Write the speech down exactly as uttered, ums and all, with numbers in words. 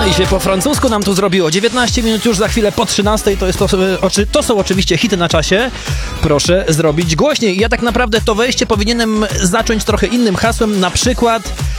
No i się po francusku nam tu zrobiło. dziewiętnaście minut już za chwilę po trzynastej. To, jest to, to są oczywiście hity na czasie. Proszę zrobić głośniej. Ja tak naprawdę to wejście powinienem zacząć trochę innym hasłem. Na przykład